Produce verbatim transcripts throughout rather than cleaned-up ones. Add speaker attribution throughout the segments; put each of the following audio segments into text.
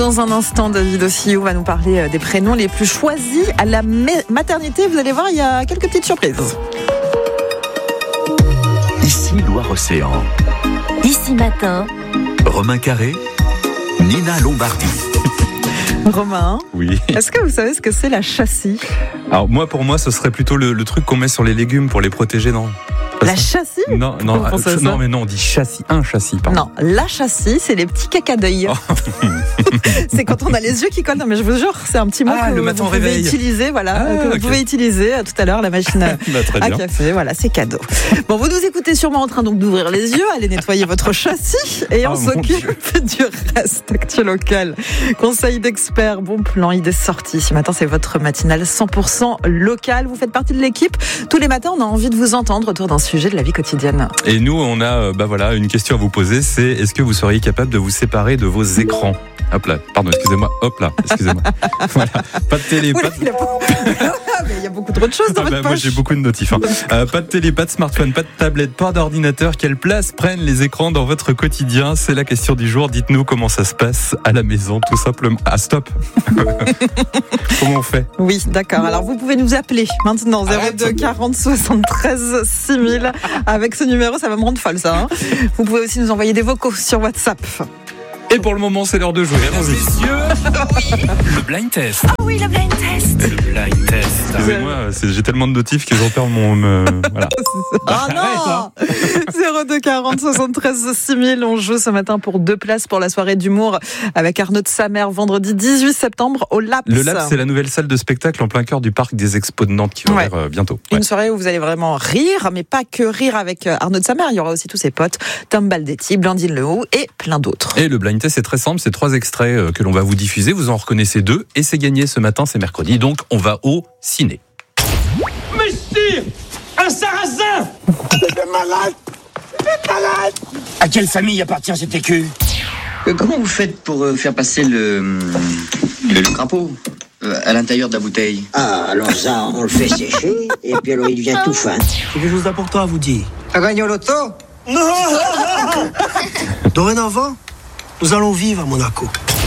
Speaker 1: Dans un instant, David Ossillou va nous parler des prénoms les plus choisis à la maternité. Vous allez voir, il y a quelques petites surprises.
Speaker 2: Ici Loire-Océan.
Speaker 3: Ici Matin.
Speaker 2: Romain Carré, Nina Lombardi.
Speaker 1: Romain,
Speaker 4: oui.
Speaker 1: Est-ce que vous savez ce que c'est la châssis ?
Speaker 4: Alors moi, pour moi, ce serait plutôt le, le truc qu'on met sur les légumes pour les protéger, non ?
Speaker 1: La châssis ?
Speaker 4: Non, non, euh, non, mais non, on dit châssis, un châssis, pardon.
Speaker 1: Non, la châssis, c'est les petits caca d'œil. Oh. C'est quand on a les yeux qui collent. Non, mais je vous jure, c'est un petit mot
Speaker 4: ah,
Speaker 1: que
Speaker 4: le
Speaker 1: vous
Speaker 4: matin
Speaker 1: pouvez
Speaker 4: réveil.
Speaker 1: utiliser, voilà,
Speaker 4: ah,
Speaker 1: que vous
Speaker 4: okay.
Speaker 1: pouvez utiliser tout à l'heure, la machine à,
Speaker 4: bah,
Speaker 1: à café. Voilà, c'est cadeau. Bon, vous nous écoutez sûrement en train donc d'ouvrir les yeux, aller nettoyer votre châssis et
Speaker 4: oh,
Speaker 1: on s'occupe du reste actu local. Conseil d'experts, bon plan, idées sorties. Ce matin, c'est votre matinale cent pour cent local. Vous faites partie de l'équipe. Tous les matins, on a envie de vous entendre autour d'un sujet de la vie quotidienne.
Speaker 4: Et nous, on a bah voilà, une question à vous poser, c'est est-ce que vous seriez capable de vous séparer de vos écrans ? Hop là, pardon, excusez-moi, hop là, excusez-moi. Voilà, pas de télé,
Speaker 1: Oula,
Speaker 4: pas de...
Speaker 1: Il, a pas... Mais il y a beaucoup trop de choses dans
Speaker 4: ah
Speaker 1: votre
Speaker 4: bah,
Speaker 1: poche.
Speaker 4: Moi j'ai beaucoup de notifs. Hein. Euh, pas de télé, pas de smartphone, pas de tablette, pas d'ordinateur. Quelle place prennent les écrans dans votre quotidien ? C'est la question du jour. Dites-nous comment ça se passe à la maison, tout simplement. Ah stop. Comment on fait ?
Speaker 1: Oui, d'accord. Alors vous pouvez nous appeler maintenant zéro deux quarante soixante-treize six mille. Avec ce numéro, ça va me rendre folle ça. Hein. Vous pouvez aussi nous envoyer des vocaux sur WhatsApp.
Speaker 4: Et pour le moment, c'est l'heure de jouer. Allons-y.
Speaker 3: Oui.
Speaker 2: Le blind test.
Speaker 3: Ah oui, le blind test.
Speaker 2: Le blind test.
Speaker 4: Excusez-moi, c'est, j'ai tellement de notifs que j'en perds mon... Euh, voilà.
Speaker 1: Ah non. zéro deux quarante soixante-treize six mille. On joue ce matin pour deux places pour la soirée d'humour avec Arnaud de Samer, vendredi dix-huit septembre au Laps.
Speaker 4: Le Laps, c'est la nouvelle salle de spectacle en plein cœur du parc des Expos de Nantes qui va ouvrir ouais. euh, bientôt.
Speaker 1: Une
Speaker 4: ouais.
Speaker 1: soirée où vous allez vraiment rire, mais pas que rire avec Arnaud de Samer. Il y aura aussi tous ses potes, Tom Baldetti, Blandine Lehoux et plein d'autres.
Speaker 4: Et le blind test, c'est très simple. C'est trois extraits que l'on va vous diffuser. Vous en reconnaissez deux et c'est gagné ce matin, c'est mercredi. Donc, on va au ciné.
Speaker 5: Monsieur, un sarrasin. C'est malade. C'est malade. À quelle famille appartient cet écu ?
Speaker 6: euh, Comment vous faites pour euh, faire passer le, le, le crapaud euh, à l'intérieur de la bouteille ?
Speaker 7: Ah, alors ça, on le fait sécher, et puis alors il devient tout fin.
Speaker 8: J'ai quelque chose d'important à vous dire.
Speaker 7: T'as gagné au loto ?
Speaker 8: Non. Dorénavant, nous allons vivre à Monaco.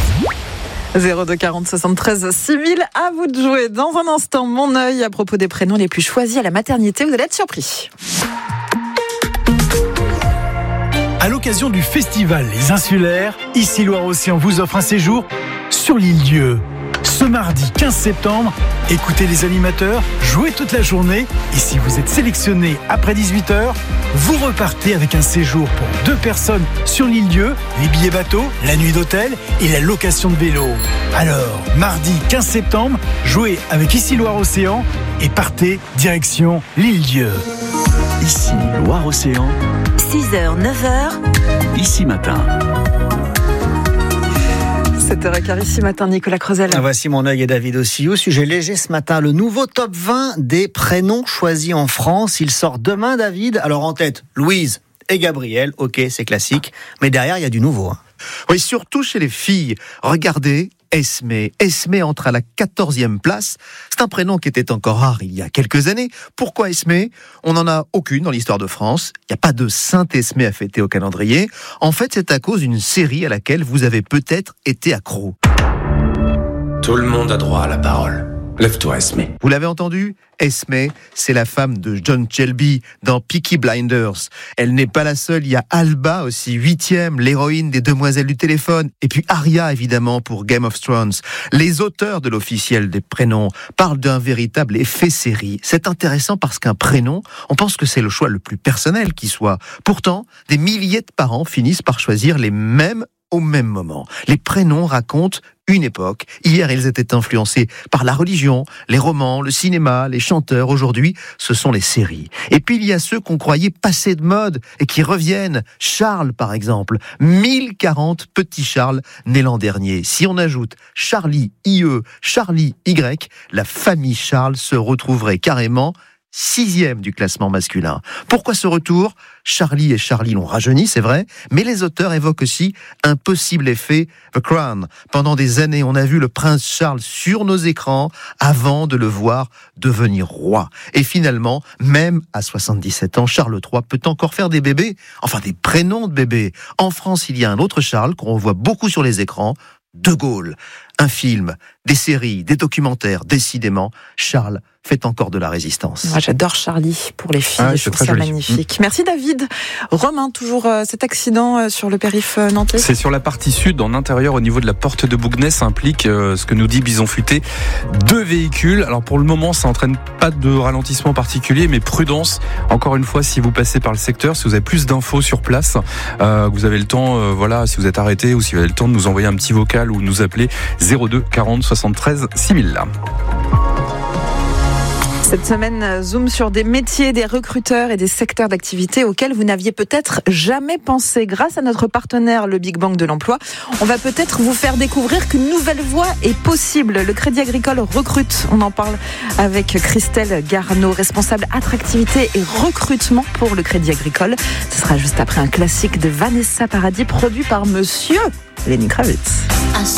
Speaker 1: zéro deux quarante soixante-treize six mille. À vous de jouer. Dans un instant, mon œil à propos des prénoms les plus choisis à la maternité. Vous allez être surpris.
Speaker 9: À l'occasion du festival Les Insulaires, Ici Loire-Océan vous offre un séjour sur l'île Dieu. Ce mardi quinze septembre, écoutez les animateurs, jouez toute la journée et si vous êtes sélectionné après dix-huit heures, vous repartez avec un séjour pour deux personnes sur l'île Dieu, les billets bateau, la nuit d'hôtel et la location de vélo. Alors, mardi quinze septembre, jouez avec Ici Loire-Océan et partez direction l'île Dieu.
Speaker 2: Ici Loire-Océan.
Speaker 3: six heures, neuf heures.
Speaker 2: Ici Matin.
Speaker 1: sept heures quinze ici matin, Nicolas Creusel.
Speaker 10: Voici mon œil et David Ossillou. Sujet léger ce matin, le nouveau top vingt des prénoms choisis en France. Il sort demain, David. Alors en tête, Louise et Gabriel. Ok, c'est classique. Mais derrière, il y a du nouveau. Hein.
Speaker 11: Oui, surtout chez les filles. Regardez, Esmé. Esmé entre à la quatorzième place. C'est un prénom qui était encore rare il y a quelques années. Pourquoi Esmé ? On n'en a aucune dans l'histoire de France. Il n'y a pas de Sainte Esmé à fêter au calendrier. En fait, c'est à cause d'une série à laquelle vous avez peut-être été accro.
Speaker 5: Tout le monde a droit à la parole. Lève-toi, Esmé.
Speaker 11: Vous l'avez entendu ? Esmé, c'est la femme de John Shelby dans Peaky Blinders. Elle n'est pas la seule, il y a Alba aussi, huitième, l'héroïne des Demoiselles du téléphone. Et puis Arya, évidemment, pour Game of Thrones. Les auteurs de l'officiel des prénoms parlent d'un véritable effet série. C'est intéressant parce qu'un prénom, on pense que c'est le choix le plus personnel qui soit. Pourtant, des milliers de parents finissent par choisir les mêmes au même moment. Les prénoms racontent une époque. Hier, ils étaient influencés par la religion, les romans, le cinéma, les chanteurs. Aujourd'hui, ce sont les séries. Et puis, il y a ceux qu'on croyait passés de mode et qui reviennent. Charles, par exemple. mille quarante petits Charles nés l'an dernier. Si on ajoute Charlie I E, Charlie Y, la famille Charles se retrouverait carrément sixième du classement masculin. Pourquoi ce retour ? Charlie et Charlie l'ont rajeuni, c'est vrai, mais les auteurs évoquent aussi un possible effet The Crown. Pendant des années, on a vu le prince Charles sur nos écrans avant de le voir devenir roi. Et finalement, même à soixante-dix-sept ans, Charles trois peut encore faire des bébés, enfin des prénoms de bébés. En France, il y a un autre Charles qu'on voit beaucoup sur les écrans, De Gaulle. Un film, des séries, des documentaires, décidément, Charles fait encore de la résistance.
Speaker 1: Moi, j'adore Charlie pour les filles,
Speaker 4: Ah,
Speaker 1: je
Speaker 4: c'est
Speaker 1: trouve
Speaker 4: très
Speaker 1: ça
Speaker 4: joli.
Speaker 1: magnifique. Merci David. Romain, toujours euh, cet accident euh, sur le périph' euh, nantais.
Speaker 4: C'est sur la partie sud, en intérieur, au niveau de la porte de Bougnay. Ça implique, euh, ce que nous dit Bison Futé, deux véhicules. Alors pour le moment, ça entraîne pas de ralentissement particulier, mais prudence. Encore une fois, si vous passez par le secteur, si vous avez plus d'infos sur place, euh, vous avez le temps, euh, voilà, si vous êtes arrêté ou si vous avez le temps de nous envoyer un petit vocal ou nous appeler zéro deux quarante soixante-treize six mille.
Speaker 1: Cette semaine, zoom sur des métiers, des recruteurs et des secteurs d'activité auxquels vous n'aviez peut-être jamais pensé. Grâce à notre partenaire, le Big Bang de l'emploi, on va peut-être vous faire découvrir qu'une nouvelle voie est possible. Le Crédit Agricole recrute. On en parle avec Christelle Garneau, responsable attractivité et recrutement pour le Crédit Agricole. Ce sera juste après un classique de Vanessa Paradis, produit par Monsieur Lenny Kravitz.